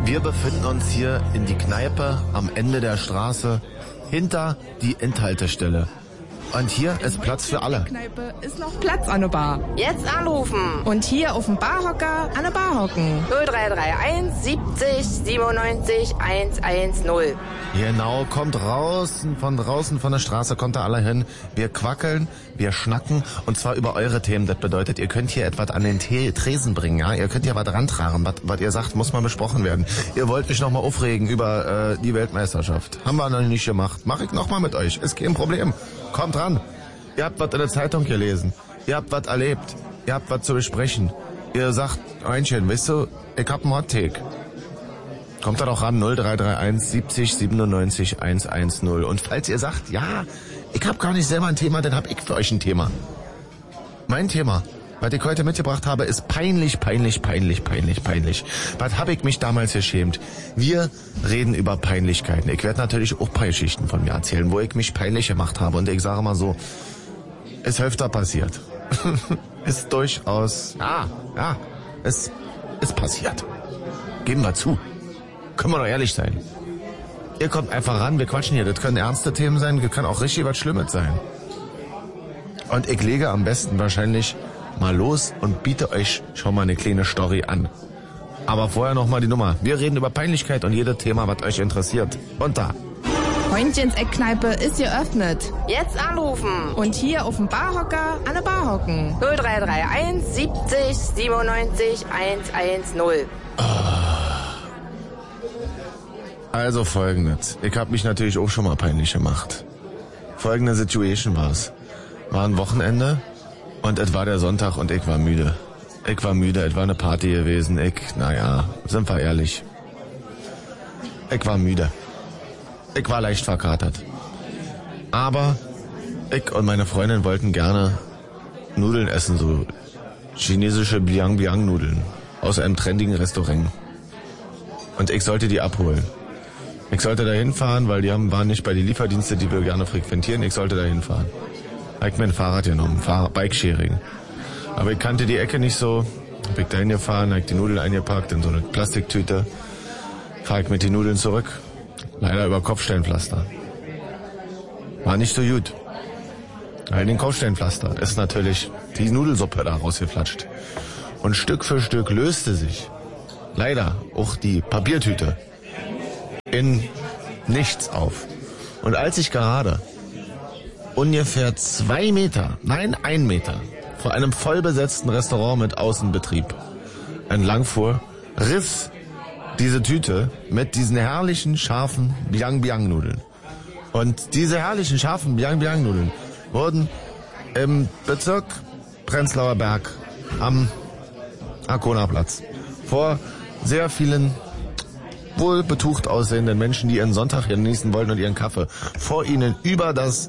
Wir befinden uns hier in die Kneipe am Ende der Straße hinter die Endhaltestelle. Und hier ist Platz für alle. In der Kneipe ist noch Platz an der Bar. Jetzt anrufen. Und hier auf dem Barhocker an der Bar hocken. 0331 70 97 110. Genau, kommt draußen von der Straße, kommt da alle hin. Wir quackeln, wir schnacken und zwar über eure Themen. Das bedeutet, ihr könnt hier etwas an den Tresen bringen, ja? Ihr könnt hier was rantragen, was ihr sagt, muss mal besprochen werden. Ihr wollt mich nochmal aufregen über die Weltmeisterschaft. Haben wir noch nicht gemacht. Mach ich nochmal mit euch, ist kein Problem. Kommt ran. Ihr habt was in der Zeitung gelesen. Ihr habt was erlebt. Ihr habt was zu besprechen. Ihr sagt, Einchen, weißt du, ich hab einen Hot-Take. Kommt da doch ran, 0331 70 97 110. Und falls ihr sagt, ja, ich hab gar nicht selber ein Thema, dann hab ich für euch ein Thema. Mein Thema, was ich heute mitgebracht habe, ist peinlich. Was hab ich mich damals geschämt? Wir reden über Peinlichkeiten. Ich werde natürlich auch paar Geschichten von mir erzählen, wo ich mich peinlich gemacht habe. Und ich sage mal so, ist öfter passiert. Ist durchaus, ja, es ist passiert. Geben wir zu. Können wir doch ehrlich sein. Ihr kommt einfach ran, wir quatschen hier. Das können ernste Themen sein, das kann auch richtig was Schlimmes sein. Und ich lege am besten wahrscheinlich mal los und biete euch schon mal eine kleine Story an. Aber vorher noch mal die Nummer. Wir reden über Peinlichkeit und jedes Thema, was euch interessiert. Und da. Freundchens Eckkneipe ist geöffnet. Jetzt anrufen. Und hier auf dem Barhocker an der Bar hocken. 0331 70 97 110. Also folgendes. Ich habe mich natürlich auch schon mal peinlich gemacht. Folgende Situation war's. War ein Wochenende und es war der Sonntag und ich war müde. Es war eine Party gewesen. Sind wir ehrlich. Ich war müde. Ich war leicht verkatert. Aber ich und meine Freundin wollten gerne Nudeln essen, so chinesische Biang-Biang-Nudeln aus einem trendigen Restaurant. Und ich sollte die abholen. Ich sollte da hinfahren, weil waren nicht bei den Lieferdiensten, die wir gerne frequentieren. Ich sollte da hinfahren. Hab ich mir ein Fahrrad genommen, Bikesharing. Aber ich kannte die Ecke nicht so. Hab ich da hingefahren, hab ich die Nudeln eingepackt in so eine Plastiktüte. Fahr ich mit den Nudeln zurück. Leider über Kopfsteinpflaster. War nicht so gut. Weil den Kopfsteinpflaster ist natürlich die Nudelsuppe da rausgeflatscht. Und Stück für Stück löste sich leider auch die Papiertüte in nichts auf. Und als ich gerade ungefähr 1 Meter vor einem vollbesetzten Restaurant mit Außenbetrieb entlang fuhr, riss diese Tüte mit diesen herrlichen, scharfen Biang-Biang-Nudeln. Und diese herrlichen, scharfen Biang-Biang-Nudeln wurden im Bezirk Prenzlauer Berg am Arkonaplatz vor sehr vielen wohl betucht aussehenden Menschen, die ihren Sonntag genießen wollten und ihren Kaffee, vor ihnen über das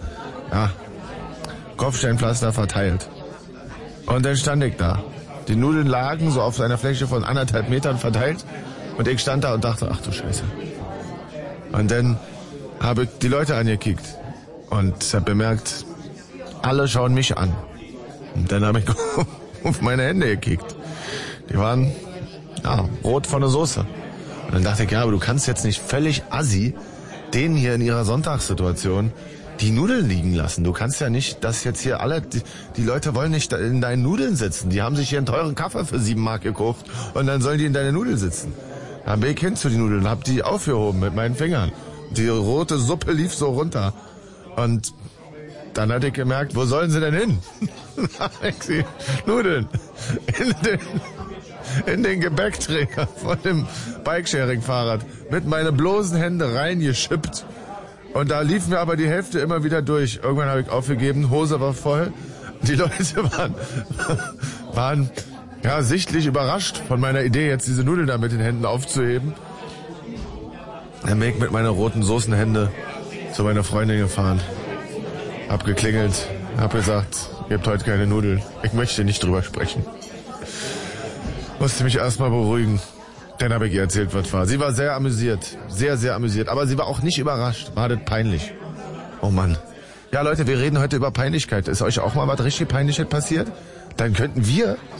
Kopfsteinpflaster verteilt. Und dann stand ich da. Die Nudeln lagen so auf einer Fläche von 1,5 Metern verteilt und ich stand da und dachte, ach du Scheiße. Und dann habe ich die Leute angekickt und habe bemerkt, alle schauen mich an. Und dann habe ich auf meine Hände gekickt. Die waren rot von der Soße. Und dann dachte ich, aber du kannst jetzt nicht völlig assi denen hier in ihrer Sonntagssituation die Nudeln liegen lassen. Du kannst ja nicht, dass jetzt hier alle, die Leute wollen nicht in deinen Nudeln sitzen. Die haben sich hier einen teuren Kaffee für 7 Mark gekauft und dann sollen die in deine Nudeln sitzen. Dann bin ich hin zu den Nudeln und hab die aufgehoben mit meinen Fingern. Die rote Suppe lief so runter. Und dann hatte ich gemerkt, wo sollen sie denn hin? Nudeln in den Gepäckträger von dem Bikesharing-Fahrrad mit meine bloßen Hände reingeschippt. Und da lief mir aber die Hälfte immer wieder durch. Irgendwann habe ich aufgegeben, Hose war voll. Die Leute waren sichtlich überrascht von meiner Idee, jetzt diese Nudeln da mit den Händen aufzuheben. Dann bin ich mit meinen roten Soßenhände zu meiner Freundin gefahren. Hab geklingelt, hab gesagt, ihr habt heute keine Nudeln. Ich möchte nicht drüber sprechen. Musste mich erstmal beruhigen. Dann habe ich ihr erzählt, was war. Sie war sehr amüsiert. Sehr, sehr amüsiert. Aber sie war auch nicht überrascht. War das peinlich. Oh Mann. Ja, Leute, wir reden heute über Peinlichkeit. Ist euch auch mal was richtig Peinliches passiert? Dann könnten wir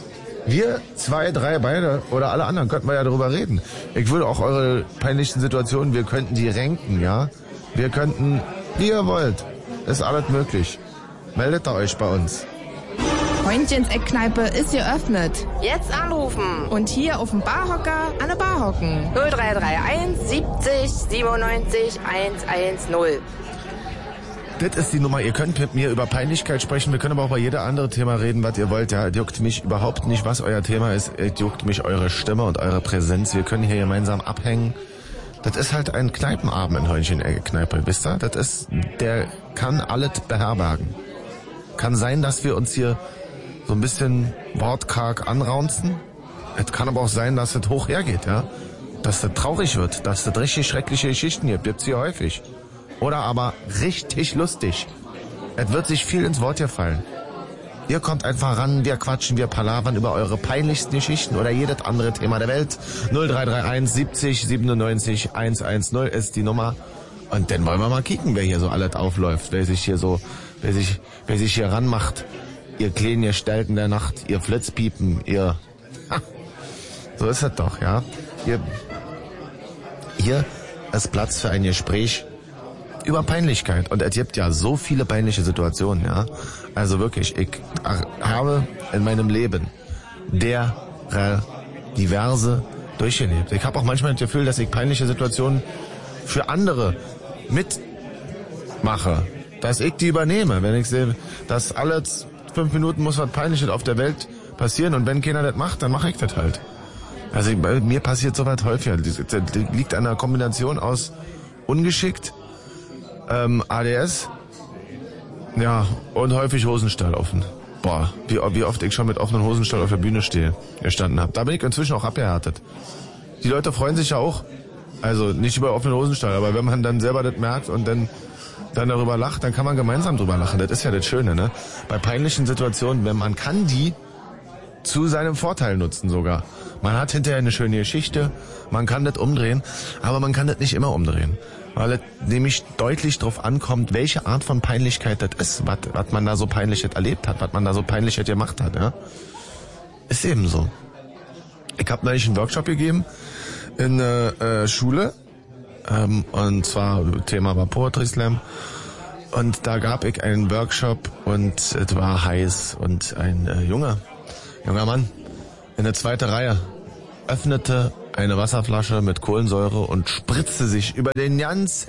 Wir 2, 3 beide oder alle anderen könnten wir ja darüber reden. Ich würde auch eure peinlichsten Situationen, wir könnten die ranken, ja? Wir könnten, wie ihr wollt. Ist alles möglich. Meldet euch bei uns. Freundchens Eckkneipe ist geöffnet. Jetzt anrufen. Und hier auf dem Barhocker an der Bar hocken. 0331 70 97 110. Das ist die Nummer. Ihr könnt mit mir über Peinlichkeit sprechen. Wir können aber auch über jede andere Thema reden, was ihr wollt. Ja, es juckt mich überhaupt nicht, was euer Thema ist. Es juckt mich eure Stimme und eure Präsenz. Wir können hier gemeinsam abhängen. Das ist halt ein Kneipenabend in Heunchenecke-Kneipe, wisst ihr? Der kann alles beherbergen. Kann sein, dass wir uns hier so ein bisschen wortkarg anraunzen. Es kann aber auch sein, dass es hoch hergeht, ja? Dass das traurig wird, dass es richtig schreckliche Geschichten gibt. Gibt's hier häufig. Oder aber richtig lustig. Es wird sich viel ins Wort hier fallen. Ihr kommt einfach ran, wir quatschen, wir palavern über eure peinlichsten Geschichten oder jedes andere Thema der Welt. 0331 70 97 110 ist die Nummer. Und dann wollen wir mal kicken, wer hier so alles aufläuft, wer sich hier ranmacht. Ihr kleinen Gestalten der Nacht, ihr Flitzpiepen, ihr... Ha, so ist es doch, ja. Hier ist Platz für ein Gespräch über Peinlichkeit. Und es gibt ja so viele peinliche Situationen, ja. Also wirklich, ich habe in meinem Leben diverse durchgelebt. Ich habe auch manchmal das Gefühl, dass ich peinliche Situationen für andere mitmache. Dass ich die übernehme. Wenn ich sehe, dass alle 5 Minuten muss was Peinliches auf der Welt passieren und wenn keiner das macht, dann mache ich das halt. Also mir passiert sowas häufiger. Das liegt an einer Kombination aus ungeschickt, ADS, ja, und häufig Hosenstall offen. Boah, wie oft ich schon mit offenen Hosenstall auf der Bühne gestanden habe. Da bin ich inzwischen auch abgehärtet. Die Leute freuen sich ja auch, also nicht über offenen Hosenstall, aber wenn man dann selber das merkt und dann darüber lacht, dann kann man gemeinsam drüber lachen. Das ist ja das Schöne, ne? Bei peinlichen Situationen, wenn man kann die zu seinem Vorteil nutzen sogar. Man hat hinterher eine schöne Geschichte, man kann das umdrehen, aber man kann das nicht immer umdrehen. Weil es nämlich deutlich drauf ankommt, welche Art von Peinlichkeit das ist, was man da so Peinliches erlebt hat, was man da so Peinliches gemacht hat, ja. Ist eben so. Ich habe neulich einen Workshop gegeben in Schule, und zwar Thema war Poetry Slam. Und da gab ich einen Workshop und es war heiß und ein junger Mann in der 2. Reihe öffnete eine Wasserflasche mit Kohlensäure und spritzte sich über den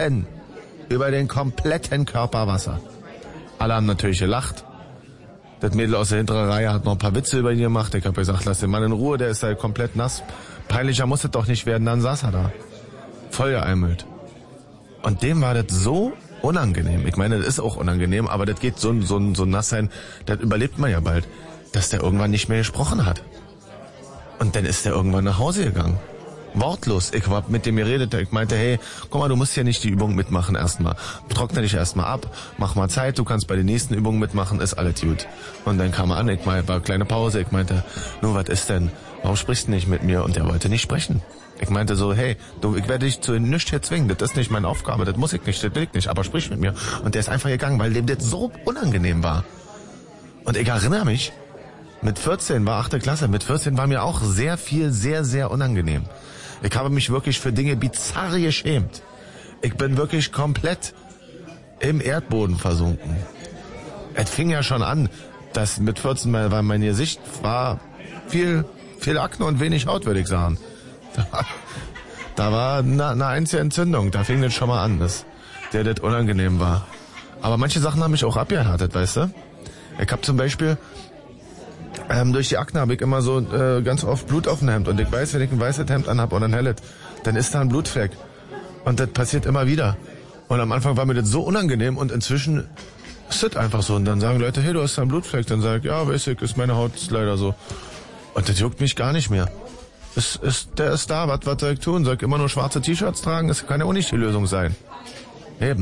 kompletten Körper Wasser. Alle haben natürlich gelacht. Das Mädel aus der hinteren Reihe hat noch ein paar Witze über ihn gemacht. Ich habe gesagt, lass den Mann in Ruhe, der ist halt komplett nass. Peinlicher muss es doch nicht werden, dann saß er da. Voll geeimelt. Und dem war das so unangenehm. Ich meine, das ist auch unangenehm, aber das geht so nass sein, das überlebt man ja bald, dass der irgendwann nicht mehr gesprochen hat. Und dann ist der irgendwann nach Hause gegangen. Wortlos. Ich hab mit dem geredet, ich meinte, hey, guck mal, du musst ja nicht die Übung mitmachen erstmal. Trockne dich erstmal ab, mach mal Zeit, du kannst bei den nächsten Übungen mitmachen, ist alles gut. Und dann kam er an, war eine kleine Pause, ich meinte, nur was ist denn? Warum sprichst du nicht mit mir? Und er wollte nicht sprechen. Ich meinte so, hey, ich werde dich zu nichts hier zwingen, das ist nicht meine Aufgabe, das muss ich nicht, das will ich nicht, aber sprich mit mir. Und der ist einfach gegangen, weil dem das so unangenehm war. Und ich erinnere mich, mit 14 war 8. Klasse, mit 14 war mir auch sehr viel, sehr, sehr unangenehm. Ich habe mich wirklich für Dinge bizarr geschämt. Ich bin wirklich komplett im Erdboden versunken. Es fing ja schon an, dass mit 14 war mein Gesicht war viel Akne und wenig Haut, würde ich sagen. Da war eine einzige Entzündung, da fing das schon mal an, dass das unangenehm war. Aber manche Sachen haben mich auch abgehärtet, weißt du? Ich habe zum Beispiel durch die Akne habe ich immer so ganz oft Blut auf dem Hemd. Und ich weiß, wenn ich ein weißes Hemd anhab oder ein helles, dann ist da ein Blutfleck. Und das passiert immer wieder. Und am Anfang war mir das so unangenehm und inzwischen ist das einfach so. Und dann sagen Leute, hey, du hast da einen Blutfleck. Dann sage ich, ja, weiß ich, ist meine Haut leider so. Und das juckt mich gar nicht mehr. Der ist da, was soll ich tun? Soll ich immer nur schwarze T-Shirts tragen? Das kann ja auch nicht die Lösung sein. Eben.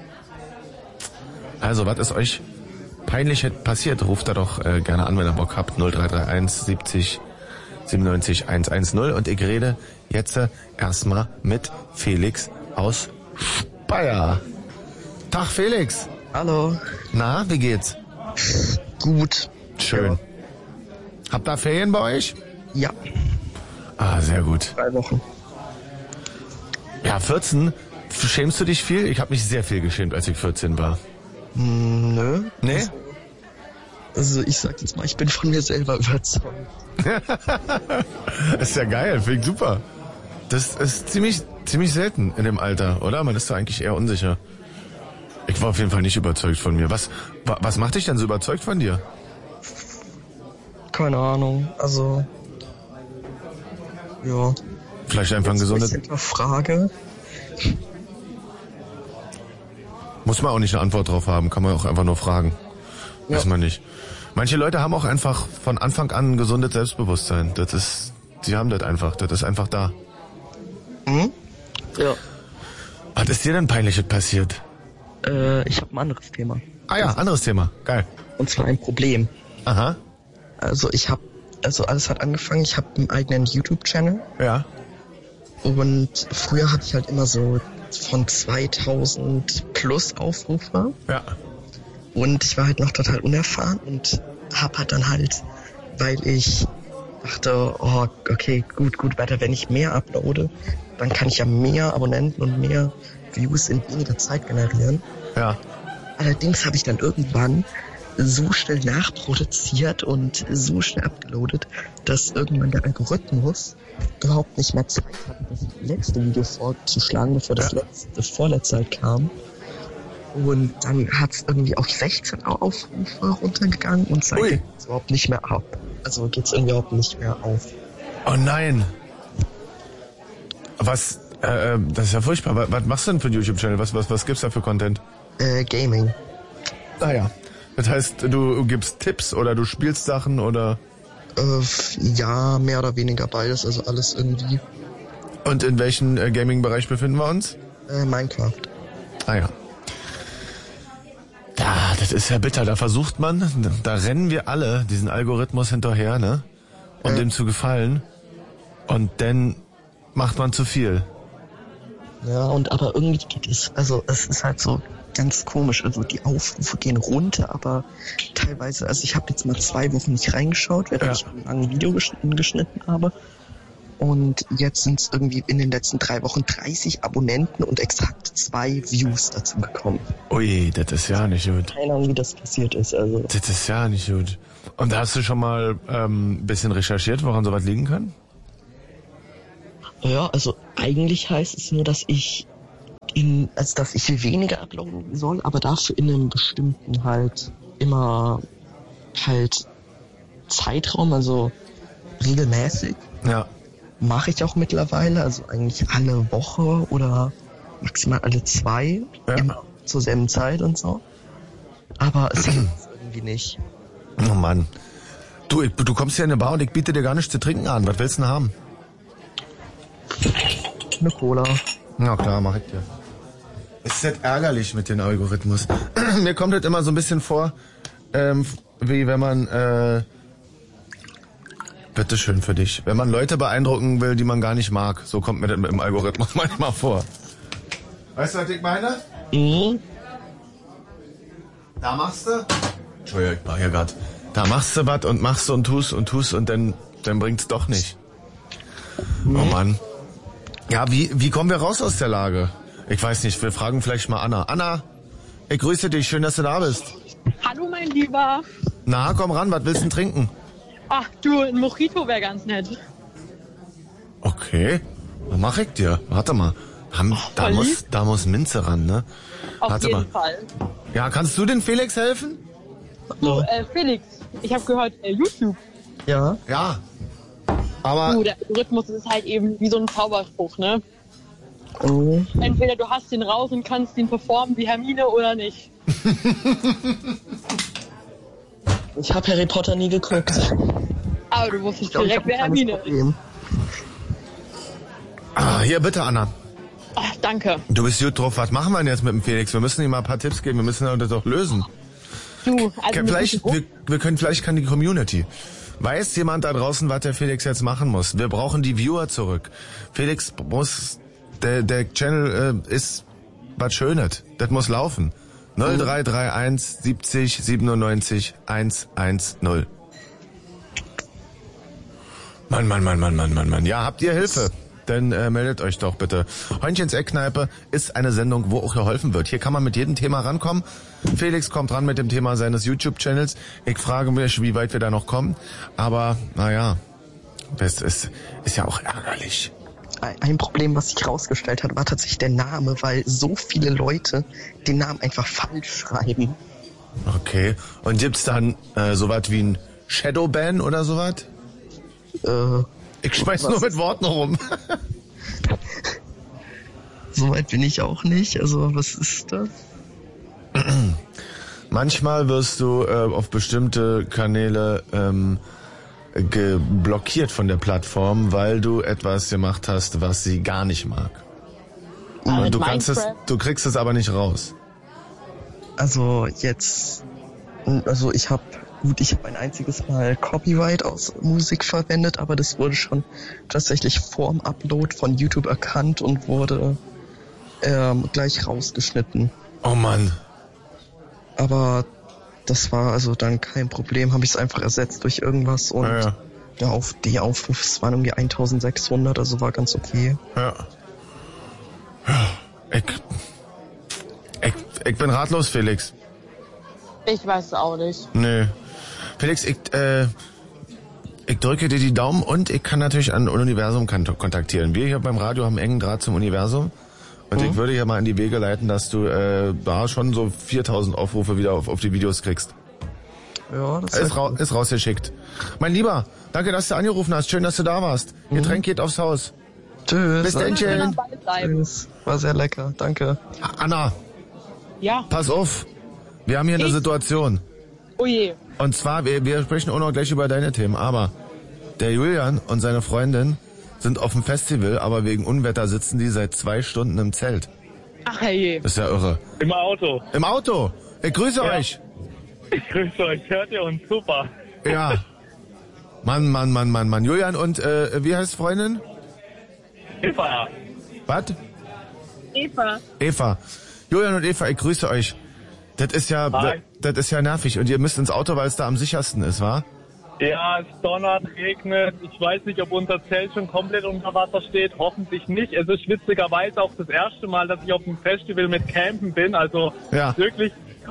Also, was ist euch peinlich passiert? Ruft da doch gerne an, wenn ihr Bock habt. 0331 70 97 110. Und ich rede jetzt erstmal mit Felix aus Speyer. Tag, Felix. Hallo. Na, wie geht's? Gut. Schön. Habt ihr Ferien bei euch? Ja. Ah, sehr gut. 3 Wochen. Ja, 14. Schämst du dich viel? Ich habe mich sehr viel geschämt, als ich 14 war. Nö. Nee? Also ich sag jetzt mal, ich bin von mir selber überzeugt. Das ist ja geil, finde ich super. Das ist ziemlich selten in dem Alter, oder? Man ist da eigentlich eher unsicher. Ich war auf jeden Fall nicht überzeugt von mir. Was macht dich denn so überzeugt von dir? Keine Ahnung, also... Ja. Vielleicht einfach ein gesundes... Frage. Muss man auch nicht eine Antwort drauf haben, kann man auch einfach nur fragen. Ja. Weiß man nicht. Manche Leute haben auch einfach von Anfang an ein gesundes Selbstbewusstsein. Sie haben das einfach, das ist einfach da. Mhm. Ja. Was ist dir denn Peinliches passiert? Ich habe ein anderes Thema. Ah ja, anderes Thema. Geil. Und zwar ein Problem. Aha. Also alles hat angefangen, ich habe einen eigenen YouTube-Channel. Ja. Und früher hatte ich halt immer so von 2000 plus Aufrufe. Ja. Und ich war halt noch total unerfahren und hab halt dann halt, weil ich dachte, oh, okay, gut, weiter, wenn ich mehr uploade, dann kann ich ja mehr Abonnenten und mehr Views in weniger Zeit generieren. Ja. Allerdings habe ich dann irgendwann so schnell nachproduziert und so schnell abgeloadet, dass irgendwann der Algorithmus überhaupt nicht mehr Zeit hatte, das letzte Video vorzuschlagen, bevor das vorletzte halt kam. Und dann hat es irgendwie auf 16 Aufrufe runtergegangen und seitdem geht's überhaupt nicht mehr ab. Also geht's irgendwie überhaupt nicht mehr auf. Oh nein. Das ist ja furchtbar. Was machst du denn für einen YouTube-Channel? Was gibt's da für Content? Gaming. Ah ja. Das heißt, du gibst Tipps oder du spielst Sachen oder? Ja, mehr oder weniger beides, also alles irgendwie. Und in welchem Gaming-Bereich befinden wir uns? Minecraft. Ah ja. Das ist ja bitter. Da rennen wir alle diesen Algorithmus hinterher, ne? Um dem zu gefallen. Und dann macht man zu viel. Ja, aber irgendwie geht es. Also es ist halt so ganz komisch. Also die Aufrufe gehen runter, aber teilweise, also ich habe jetzt mal 2 Wochen nicht reingeschaut, während ich ein langes Video geschnitten habe. Und jetzt sind es irgendwie in den letzten 3 Wochen 30 Abonnenten und exakt 2 Views dazu gekommen. Ui, das ist ja nicht gut. Keine Ahnung, wie das passiert ist. Also. Das ist ja nicht gut. Und hast du schon mal ein bisschen recherchiert, woran sowas liegen kann? Ja, also eigentlich heißt es nur, dass ich weniger uploaden soll, aber dafür in einem bestimmten halt immer halt Zeitraum, also regelmäßig. Ja. Mache ich auch mittlerweile, also eigentlich alle Woche oder maximal alle 2, immer zur selben Zeit und so. Aber es ist irgendwie nicht. Oh Mann. Du kommst hier in eine Bar und ich biete dir gar nichts zu trinken an. Was willst du denn haben? Eine Cola. Na klar, mach ich dir. Es ist halt ärgerlich mit dem Algorithmus. Mir kommt das immer so ein bisschen vor, wie wenn man, bitteschön für dich, wenn man Leute beeindrucken will, die man gar nicht mag. So kommt mir das mit dem Algorithmus manchmal vor. Weißt du, was ich meine? Mhm. Da machst du? Entschuldigung, ich war hier grad. Da machst du was und machst und tust und dann bringt's doch nicht. Mhm. Oh Mann. Ja, wie kommen wir raus aus der Lage? Ich weiß nicht, wir fragen vielleicht mal Anna. Anna, ich grüße dich, schön, dass du da bist. Hallo, mein Lieber. Na, komm ran, was willst du denn trinken? Ach du, ein Mojito wäre ganz nett. Okay, was mach ich dir? Warte mal, da muss Minze ran, ne? Auf jeden Fall. Ja, kannst du den Felix helfen? Du, Felix, ich habe gehört, YouTube. Ja. Ja. Aber Du, der Algorithmus ist halt eben wie so ein Zauberspruch, ne? Oh. Entweder du hast den raus und kannst ihn performen wie Hermine oder nicht. Ich habe Harry Potter nie geguckt. Aber du wusstest direkt, wer Hermine ist. Hier, bitte, Anna. Ach, danke. Du bist gut drauf. Was machen wir denn jetzt mit dem Felix? Wir müssen ihm mal ein paar Tipps geben. Wir müssen das doch lösen. Du, also Vielleicht kann die Community. Weiß jemand da draußen, was der Felix jetzt machen muss? Wir brauchen die Viewer zurück. Felix muss, der Channel ist was Schönes. Das muss laufen. 0331 70 97 110. Mann. Ja, habt ihr Hilfe? Dann meldet euch doch bitte. Heunchens Eckkneipe ist eine Sendung, wo auch geholfen wird. Hier kann man mit jedem Thema rankommen. Felix kommt ran mit dem Thema seines YouTube-Channels. Ich frage mich, wie weit wir da noch kommen. Aber, naja, das ist ja auch ärgerlich. Ein Problem, was sich herausgestellt hat, war tatsächlich der Name, weil so viele Leute den Namen einfach falsch schreiben. Okay. Und gibt's dann sowas wie ein Shadowban oder sowas? Ich schmeiß nur mit Worten rum. Soweit bin ich auch nicht. Also, was ist das? Manchmal wirst du auf bestimmte Kanäle geblockiert von der Plattform, weil du etwas gemacht hast, was sie gar nicht mag. Und du kriegst es aber nicht raus. Also ich habe ein einziges Mal Copyright aus Musik verwendet, aber das wurde schon tatsächlich vorm Upload von YouTube erkannt und wurde gleich rausgeschnitten. Oh Mann. Aber das war also dann kein Problem, habe ich es einfach ersetzt durch irgendwas und der Aufruf, es waren irgendwie 1600, also war ganz okay. Ja. Ich bin ratlos, Felix. Ich weiß es auch nicht. Nee. Felix, ich drücke dir die Daumen und ich kann natürlich an Universum kontaktieren. Wir hier beim Radio haben engen Draht zum Universum. Und ich würde ja mal in die Wege leiten, dass du da schon so 4000 Aufrufe wieder auf die Videos kriegst. Ja, das ist rausgeschickt. Mein Lieber, danke, dass du angerufen hast. Schön, dass du da warst. Getränk geht aufs Haus. Tschüss. Bis dann. Tschüss. War sehr lecker. Danke. Anna. Ja. Pass auf. Wir haben hier eine Situation. Oh je. Und zwar, wir sprechen auch noch gleich über deine Themen, aber der Julian und seine Freundin sind auf dem Festival, aber wegen Unwetter sitzen die seit 2 Stunden im Zelt. Ach herrje. Das ist ja irre. Im Auto. Im Auto? Ich grüße euch. Ich grüße euch. Hört ihr uns? Super. Ja. Mann. Julian und, wie heißt Freundin? Eva. Was? Eva. Julian und Eva, ich grüße euch. Das ist ja nervig und ihr müsst ins Auto, weil es da am sichersten ist, wa? Ja, es donnert, regnet. Ich weiß nicht, ob unser Zelt schon komplett unter Wasser steht. Hoffentlich nicht. Es ist witzigerweise auch das erste Mal, dass ich auf einem Festival mit Campen bin. Also wirklich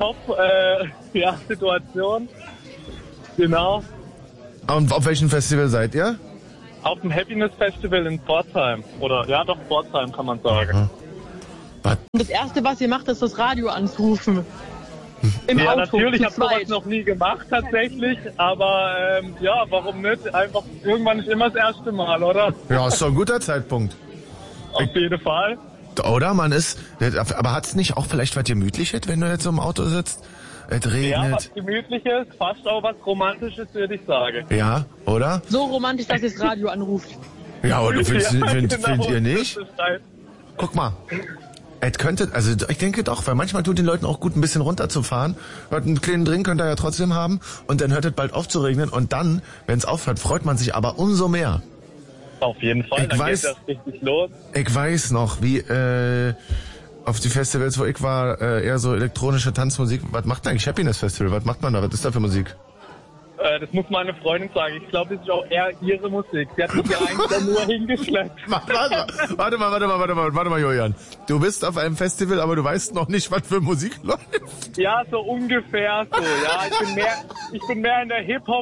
Situation. Genau. Und auf welchem Festival seid ihr? Auf dem Happiness Festival in Pforzheim. Pforzheim kann man sagen. Und das Erste, was ihr macht, ist das Radio anzurufen. Im Auto, natürlich, ich habe sowas noch nie gemacht tatsächlich, aber warum nicht? Einfach, irgendwann ist immer das erste Mal, oder? Ja, ist doch ein guter Zeitpunkt. Auf jeden Fall. Oder aber hat's nicht auch vielleicht was Gemütliches, wenn du jetzt so im Auto sitzt? Es regnet. Ja, was Gemütliches, fast auch was Romantisches, würde ich sagen. Ja, oder? So romantisch, dass ihr das Radio anruft. Ja, aber findet ihr nicht? Halt. Guck mal. Ich denke doch, weil manchmal tut den Leuten auch gut, ein bisschen runterzufahren. Einen kleinen Drink könnt ihr ja trotzdem haben und dann hört es bald auf zu regnen und dann, wenn es aufhört, freut man sich aber umso mehr. Auf jeden Fall, dann geht das richtig los. Ich weiß noch, wie auf die Festivals, wo ich war, eher so elektronische Tanzmusik. Was macht denn eigentlich Happiness Festival? Was macht man da? Was ist da für Musik? Das muss meine Freundin sagen. Ich glaube, das ist auch eher ihre Musik. Sie hat mich ja eigentlich nur hingeschleppt. Warte mal, Julian. Du bist auf einem Festival, aber du weißt noch nicht, was für Musik läuft. Ja, so ungefähr so. Ja, ich bin mehr in der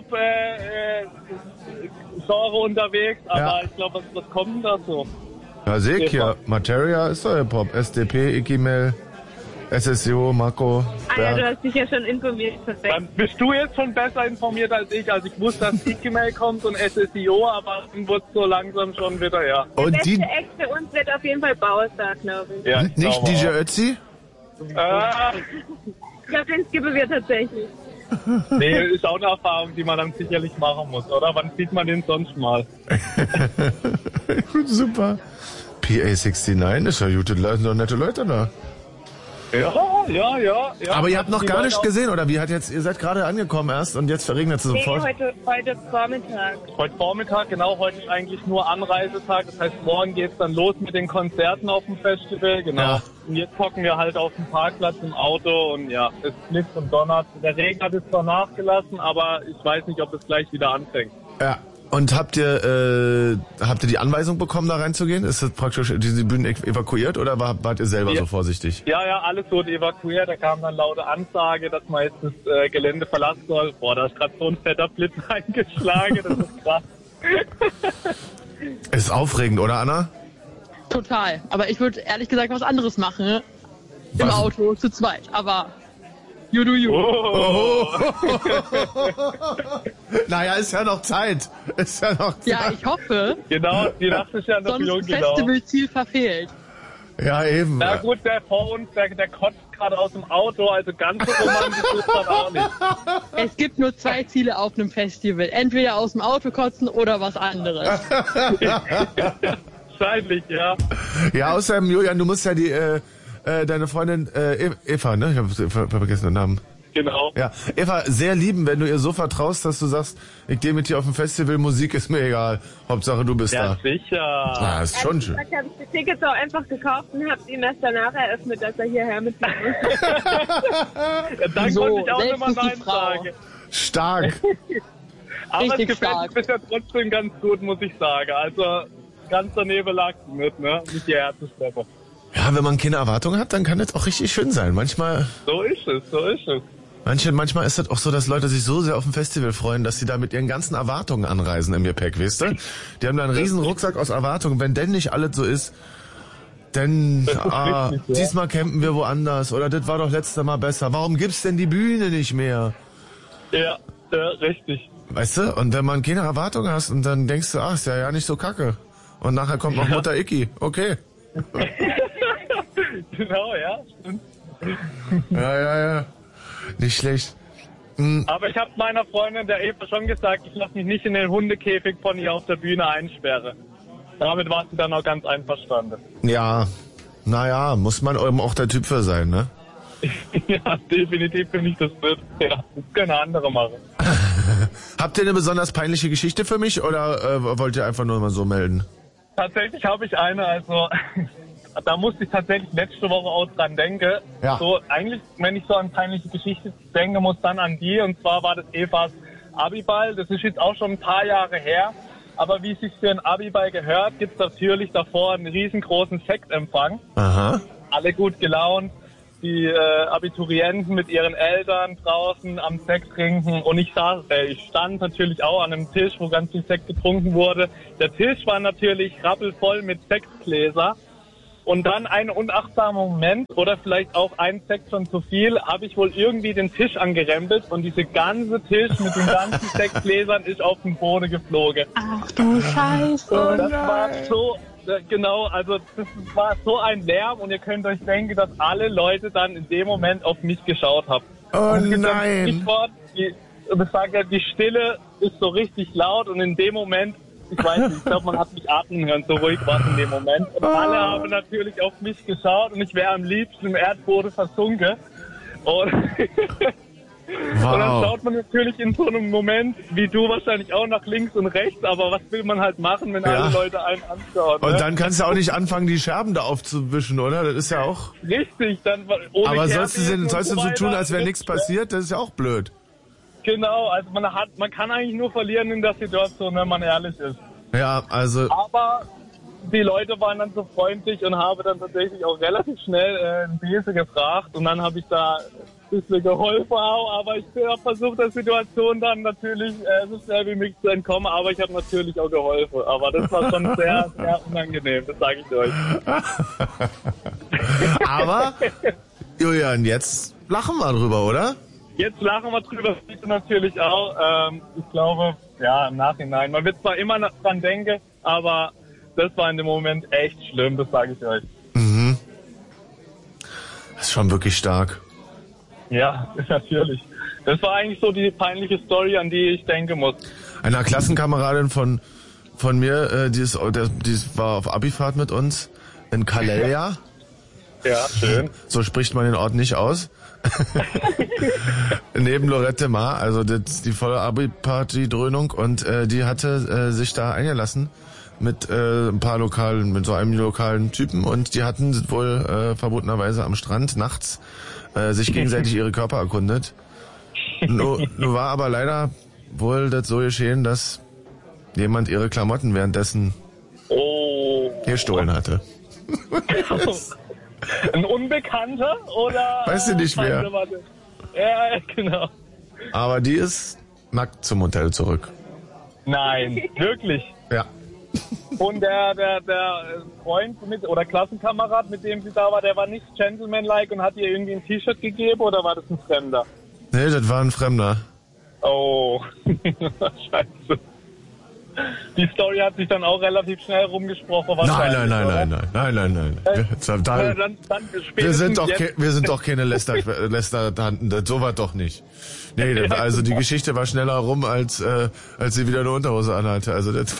Hip-Hop-Genre unterwegs, aber ich glaube, was kommt denn da so? Ja, sehe ich hier. Materia ist doch Hip-Hop. SDP, Ikimel, SSO, Marco, Berg. Du hast dich ja schon informiert, perfekt. Dann bist du jetzt schon besser informiert als ich. Also ich wusste, dass Ikimel kommt und SSO, aber dann wurde es so langsam schon wieder, ja. Der beste Ex für uns wird auf jeden Fall Bauerstar, glaube ich. Ja, nicht DJ Ötzi? Ich glaube, den skippen wir tatsächlich. Nee, ist auch eine Erfahrung, die man dann sicherlich machen muss, oder? Wann sieht man den sonst mal? Super. PA69 ist ja gute Leute, doch nette Leute da. Ja. Aber ihr habt noch gar nicht gesehen, oder wie? Ihr seid gerade angekommen erst und jetzt verregnet es sofort? Nee, heute Vormittag. Heute Vormittag, genau. Heute ist eigentlich nur Anreisetag. Das heißt, morgen geht's dann los mit den Konzerten auf dem Festival. Genau. Ja. Und jetzt hocken wir halt auf dem Parkplatz im Auto und ja, es blitzt und donnert. Der Regen hat jetzt zwar nachgelassen, aber ich weiß nicht, ob es gleich wieder anfängt. Ja. Und habt ihr die Anweisung bekommen, da reinzugehen? Ist das praktisch diese Bühnen evakuiert oder wart ihr selber so vorsichtig? Ja, alles wurde evakuiert. Da kam dann laute Ansage, dass man jetzt das Gelände verlassen soll. Boah, da ist gerade so ein fetter Blitz eingeschlagen. Das ist krass. Ist aufregend, oder Anna? Total. Aber ich würde ehrlich gesagt was anderes machen. Ne? Im Auto zu zweit. Aber you do you. Oh. Naja, ist ja noch Zeit. Ja, ich hoffe. Genau, die Nacht ist ja noch jung, sonst Festivalziel verfehlt. Ja, eben. Na gut, der vor uns, der kotzt gerade aus dem Auto, also ganz so romantisch ist das auch nicht. Es gibt nur 2 Ziele auf einem Festival. Entweder aus dem Auto kotzen oder was anderes. Wahrscheinlich, ja. Ja, außerdem, Julian, du musst ja deine Freundin Eva, ne? Ich habe vergessen den Namen. Genau. Ja, Eva, sehr lieben, wenn du ihr so vertraust, dass du sagst, ich gehe mit dir auf ein Festival, Musik ist mir egal. Hauptsache du bist da. Ja, sicher. Ah, ist schon schön. Ich habe die Tickets auch einfach gekauft und habe ihm erst danach eröffnet, dass er hierher mitmacht. Ja, dann konnte ich auch nochmal Nein sagen. Stark. Aber Richtig es gefällt mir bisher trotzdem ganz gut, muss ich sagen. Also ganz daneben lag es nicht, ne? Nicht hierher zu schleppen. Ja, wenn man keine Erwartungen hat, dann kann das auch richtig schön sein. Manchmal... So ist es. Manchmal ist das auch so, dass Leute sich so sehr auf ein Festival freuen, dass sie da mit ihren ganzen Erwartungen anreisen im Gepäck, weißt du? Die haben da einen riesen Rucksack aus Erwartungen. Wenn denn nicht alles so ist, dann richtig, diesmal campen wir woanders oder das war doch letztes Mal besser. Warum gibt's denn die Bühne nicht mehr? Ja, richtig. Weißt du? Und wenn man keine Erwartungen hast und dann denkst du, ach, ist ja nicht so kacke. Und nachher kommt noch Mutter Icky. Okay. Genau, ja, stimmt. Ja. Nicht schlecht. Aber ich habe meiner Freundin, der Eva, schon gesagt, ich lasse mich nicht in den Hundekäfig von ihr auf der Bühne einsperren. Damit war sie dann auch ganz einverstanden. Ja, naja, muss man eben auch der Typ für sein, ne? Ja, definitiv finde ich das nicht. Ja, das können andere machen. Habt ihr eine besonders peinliche Geschichte für mich oder wollt ihr einfach nur mal so melden? Tatsächlich habe ich eine, also... Da musste ich tatsächlich letzte Woche auch dran denken. Ja. So, eigentlich, wenn ich so an peinliche Geschichte denke, muss dann an die. Und zwar war das Evas Abiball. Das ist jetzt auch schon ein paar Jahre her. Aber wie es sich für ein Abiball gehört, gibt es natürlich davor einen riesengroßen Sektempfang. Aha. Alle gut gelaunt. Die Abiturienten mit ihren Eltern draußen am Sekt trinken. Und ich stand natürlich auch an einem Tisch, wo ganz viel Sekt getrunken wurde. Der Tisch war natürlich rappelvoll mit Sektgläser. Und dann ein unachtsamer Moment oder vielleicht auch ein Sekt schon zu viel, habe ich wohl irgendwie den Tisch angerempelt und diese ganze Tisch mit den ganzen Sektgläsern ist auf den Boden geflogen. Ach du Scheiße. Und das war so, genau, also das war so ein Lärm und ihr könnt euch denken, dass alle Leute dann in dem Moment auf mich geschaut haben. Oh nein. Und ich sage ja, die Stille ist so richtig laut und in dem Moment, ich weiß nicht, ich glaube, man hat mich atmen hören, so ruhig war es in dem Moment. Und alle haben natürlich auf mich geschaut und ich wäre am liebsten im Erdboden versunken. Und, wow. Und dann schaut man natürlich in so einem Moment, wie du wahrscheinlich auch nach links und rechts, aber was will man halt machen, wenn alle Leute einen anschauen? Und ne? dann kannst du auch nicht anfangen, die Scherben da aufzuwischen, oder? Das ist ja auch... Richtig, dann ohne aber sollst du so so tun, als wäre nichts passiert? Das ist ja auch blöd. Genau, also man kann eigentlich nur verlieren in der Situation, wenn man ehrlich ist. Ja, also... Aber die Leute waren dann so freundlich und habe dann tatsächlich auch relativ schnell einen Bese gefragt und dann habe ich da ein bisschen geholfen auch, aber ich habe versucht, der Situation dann natürlich so schnell wie möglich zu entkommen, aber ich habe natürlich auch geholfen. Aber das war schon sehr, sehr unangenehm, das sage ich euch. Aber, Julian, jetzt lachen wir drüber, oder? Jetzt lachen wir drüber, ich natürlich auch. Ich glaube, ja, im Nachhinein. Man wird zwar immer dran denken, aber das war in dem Moment echt schlimm, das sage ich euch. Mhm. Das ist schon wirklich stark. Ja, natürlich. Das war eigentlich so die peinliche Story, an die ich denken muss. Einer Klassenkameradin von mir, die war auf Abifahrt mit uns in Kaleja. Ja, schön. So spricht man den Ort nicht aus. Neben Lorette Mar, also das, die volle Abi-Party-Dröhnung und die hatte sich da eingelassen mit ein paar lokalen, mit so einem lokalen Typen und die hatten wohl verbotenerweise am Strand nachts sich gegenseitig ihre Körper erkundet. Nur war aber leider wohl das so geschehen, dass jemand ihre Klamotten währenddessen gestohlen hatte. Ein Unbekannter oder? Weißt du nicht wer? Ja, genau. Aber die ist nackt zum Hotel zurück. Nein, wirklich? Ja. Und der Freund mit oder Klassenkamerad, mit dem sie da war, der war nicht gentlemanlike und hat ihr irgendwie ein T-Shirt gegeben oder war das ein Fremder? Nee, das war ein Fremder. Oh, scheiße. Die Story hat sich dann auch relativ schnell rumgesprochen. Nein. Wir sind doch keine Lästertanten, so war doch nicht. Nee, also die Geschichte war schneller rum, als sie wieder eine Unterhose anhatte. Also das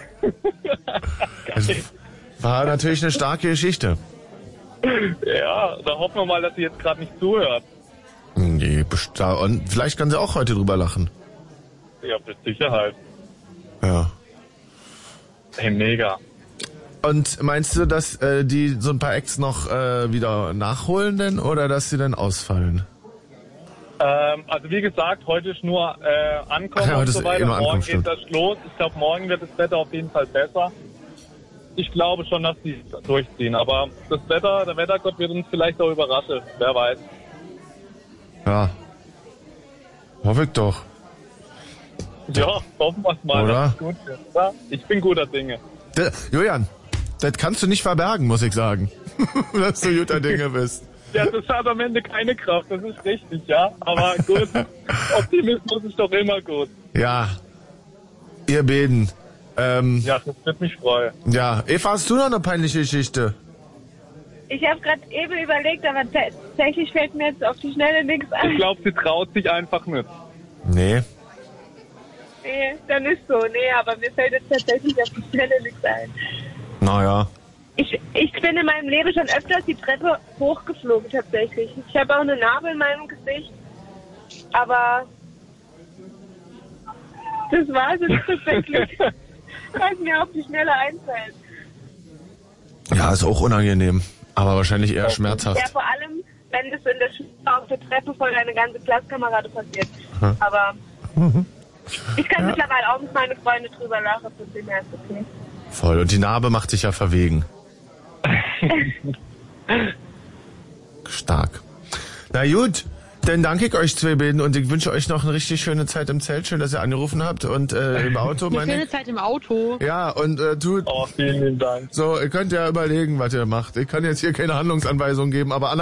war natürlich eine starke Geschichte. Ja, da hoffen wir mal, dass sie jetzt gerade nicht zuhört. Nee, und vielleicht kann sie auch heute drüber lachen. Ja, mit Sicherheit. Ja. Hey, mega. Und meinst du, dass die so ein paar Acts noch wieder nachholen denn oder dass sie dann ausfallen? Also wie gesagt, heute ist nur Ankommen ja, und so weiter. Morgen geht stimmt. das los. Ich glaube, morgen wird das Wetter auf jeden Fall besser. Ich glaube schon, dass die durchziehen. Aber das Wetter, der Wettergott wird uns vielleicht auch überraschen. Wer weiß. Ja. Hoffe ich doch. Ja, hoffen wir es mal. Oder? Dass es gut wird. Ja, ich bin guter Dinge. Julian, das kannst du nicht verbergen, muss ich sagen. Dass du guter Dinge bist. Ja, das hat am Ende keine Kraft, das ist richtig, ja. Aber gut, Optimismus ist doch immer gut. Ja, ihr beiden. Ja, das wird mich freuen. Ja, Eva, hast du noch eine peinliche Geschichte? Ich habe gerade eben überlegt, aber tatsächlich fällt mir jetzt auf die Schnelle nichts ein. Ich glaube, sie traut sich einfach nicht. Nee. Nee, dann ist so. Nee, aber mir fällt jetzt tatsächlich auf die Schnelle nichts ein. Naja. Ich bin in meinem Leben schon öfters die Treppe hochgeflogen, tatsächlich. Ich habe auch eine Narbe in meinem Gesicht. Aber das war es jetzt tatsächlich, was mir auf die Schnelle einfällt. Ja, ist auch unangenehm. Aber wahrscheinlich eher schmerzhaft. Ja, vor allem, wenn das in der Schule auf der Treppe vor deine ganze Klassenkamerade passiert. Aber ich kann mittlerweile auch mit meinen Freunden drüber lachen, von dem her ist okay. Voll. Und die Narbe macht dich ja verwegen. Stark. Na gut, dann danke ich euch zwei beiden und ich wünsche euch noch eine richtig schöne Zeit im Zelt. Schön, dass ihr angerufen habt und im Auto. Eine schöne Zeit im Auto. Ja, und tut. Oh, vielen Dank. So, ihr könnt ja überlegen, was ihr macht. Ich kann jetzt hier keine Handlungsanweisung geben, aber Anna